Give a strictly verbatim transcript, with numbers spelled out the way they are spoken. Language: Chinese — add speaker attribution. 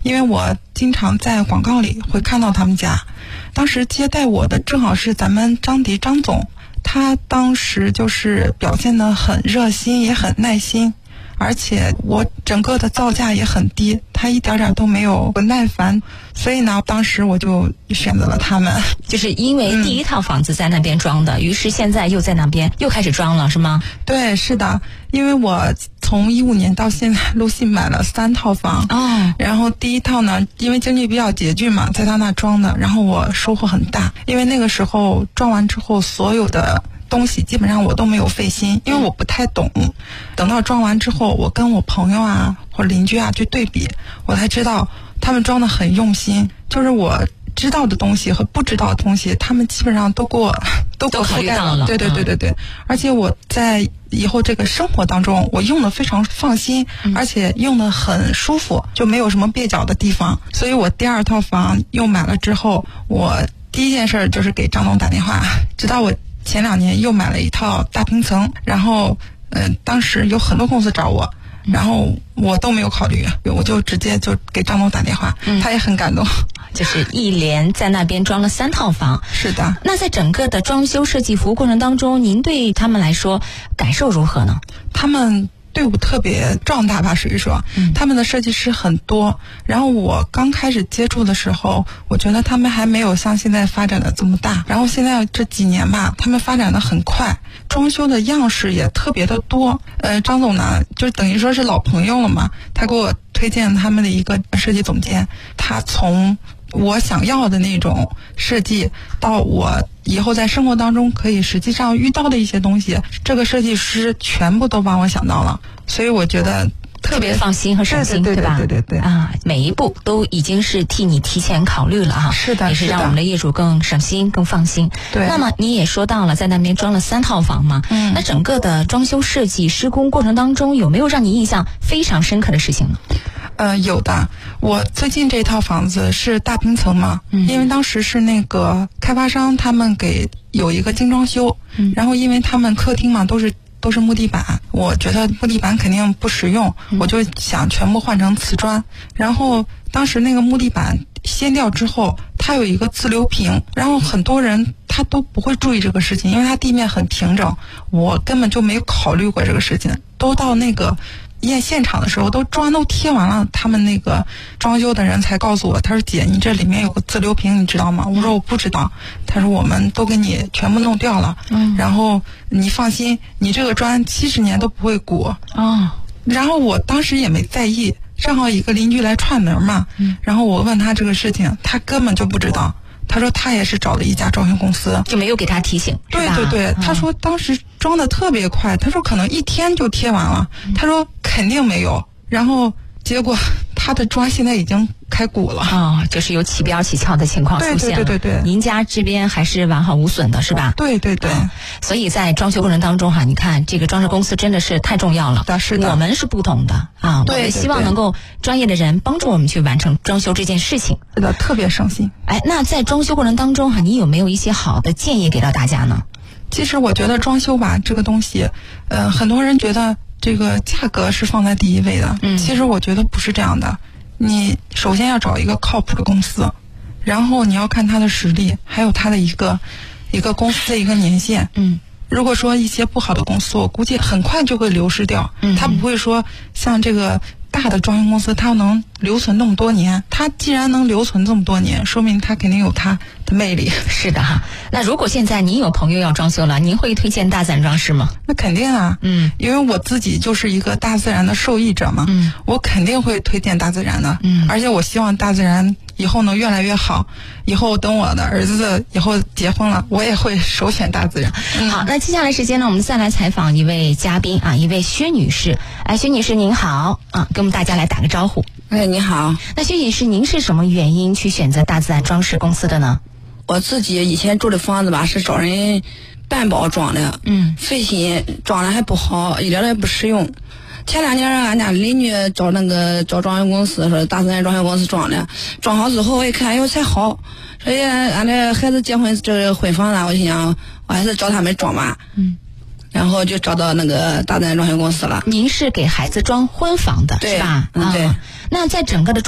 Speaker 1: 因为我经常在广告里会看到他们家。当时接待我的正好是咱们张迪张总，他当时就是表现得很热心，也很耐心，而且我整个的造价也很低，他一点点都没有不耐烦，所以呢，当时我就选择了他们。
Speaker 2: 就是因为第一套房子在那边装的，嗯、于是现在又在那边又开始装了，是吗？
Speaker 1: 对，是的，因为我从一五年到现在，陆续买了三套房。
Speaker 2: 哦，
Speaker 1: 然后第一套呢，因为经济比较拮据嘛，在他那装的，然后我收获很大，因为那个时候装完之后，所有的东西基本上我都没有费心，因为我不太懂。等到装完之后，我跟我朋友啊或者邻居啊去对比，我才知道他们装得很用心，就是我知道的东西和不知道的东西，他们基本上都给我都给我
Speaker 2: 考虑到了。
Speaker 1: 对对对对对，嗯、而且我在以后这个生活当中，我用的非常放心，嗯、而且用的很舒服，就没有什么蹩脚的地方。所以我第二套房又买了之后，我第一件事就是给张总打电话，直到我前两年又买了一套大平层，然后呃，当时有很多公司找我，然后我都没有考虑，我就直接就给张总打电话，嗯、他也很感动。
Speaker 2: 就是一连在那边装了三套房。
Speaker 1: 是的。
Speaker 2: 那在整个的装修设计服务过程当中，您对他们来说感受如何呢？
Speaker 1: 他们队伍特别壮大吧，属于说，嗯、他们的设计师很多。然后我刚开始接触的时候，我觉得他们还没有像现在发展的这么大。然后现在这几年吧，他们发展的很快，装修的样式也特别的多。呃，张总呢，就等于说是老朋友了嘛，他给我推荐他们的一个设计总监，他从我想要的那种设计到我以后在生活当中可以实际上遇到的一些东西，这个设计师全部都帮我想到了，所以我觉得
Speaker 2: 特别放心和省心，
Speaker 1: 对
Speaker 2: 吧？
Speaker 1: 对对对对
Speaker 2: 啊，每一步都已经是替你提前考虑了哈。
Speaker 1: 是的，
Speaker 2: 也是让我们的业主更省心、更放心。
Speaker 1: 对。
Speaker 2: 那么你也说到了，在那边装了三套房嘛，嗯，那整个的装修设计施工过程当中，有没有让你印象非常深刻的事情呢？
Speaker 1: 呃，有的。我最近这套房子是大平层嘛，嗯、因为当时是那个开发商他们给有一个精装修，嗯、然后因为他们客厅嘛都是都是木地板，我觉得木地板肯定不实用，嗯、我就想全部换成瓷砖。然后当时那个木地板掀掉之后，它有一个自流平，然后很多人他都不会注意这个事情，因为它地面很平整，我根本就没有考虑过这个事情，都到那个验现场的时候，都砖都贴完了，他们那个装修的人才告诉我，他说姐，你这里面有个自流平，你知道吗？我说我不知道。他说我们都给你全部弄掉了，嗯，然后你放心，你这个砖七十年都不会鼓。
Speaker 2: 哦，
Speaker 1: 然后我当时也没在意，正好一个邻居来串门嘛，嗯，然后我问他这个事情，他根本就不知道。他说他也是找了一家装修公司，
Speaker 2: 就没有给他提醒。
Speaker 1: 对对对，他说当时装的特别快，他说可能一天就贴完了，嗯、他说肯定没有。然后结果他的砖现在已经开鼓了，
Speaker 2: 哦，就是有起标起翘的情况出现了。
Speaker 1: 对对对对对，
Speaker 2: 您家这边还是完好无损的，是吧？
Speaker 1: 对对对、嗯。
Speaker 2: 所以在装修过程当中哈，你看这个装饰公司真的是太重要了。
Speaker 1: 是的，
Speaker 2: 我们是不懂的啊，
Speaker 1: 对对对，
Speaker 2: 我们希望能够专业的人帮助我们去完成装修这件事情。
Speaker 1: 是的，特别省心。
Speaker 2: 哎，那在装修过程当中哈，你有没有一些好的建议给到大家呢？
Speaker 1: 其实我觉得装修吧这个东西，呃，很多人觉得这个价格是放在第一位的，嗯，其实我觉得不是这样的。你首先要找一个靠谱的公司，然后你要看它的实力，还有它的一个一个公司的一个年限。嗯，如果说一些不好的公司，我估计很快就会流失掉。嗯，它不会说像这个大的装修公司，它能留存那么多年。它既然能留存这么多年，说明它肯定有它的魅力。
Speaker 2: 是的哈。那如果现在您有朋友要装修了，您会推荐大自然装饰吗？
Speaker 1: 那肯定啊，嗯，因为我自己就是一个大自然的受益者嘛，嗯，我肯定会推荐大自然的，嗯，而且我希望大自然以后能越来越好。以后等我的儿子以后结婚了，我也会首选大自然。
Speaker 2: 嗯、好，那接下来时间呢，我们再来采访一位嘉宾啊，一位薛女士。哎，薛女士您好啊，跟我们大家来打个招呼。
Speaker 3: 哎，你好。
Speaker 2: 那薛女士，您是什么原因去选择大自然装饰公司的呢？
Speaker 3: 我自己以前住的房子吧，是找人担保装的，嗯，费心，装的还不好，一点也不实用。前两年俺家邻居找那个找装修公司，说大自然装修公司装的，装好之后我一看，哎呦才好。所以俺这孩子结婚这个婚房呢，我心想我还是找他们装吧，嗯，然后就找到那个大自然装修公司了。
Speaker 2: 您是给孩子装婚房的，
Speaker 3: 对
Speaker 2: 是吧？
Speaker 3: 嗯，对。
Speaker 2: 啊，那在整个的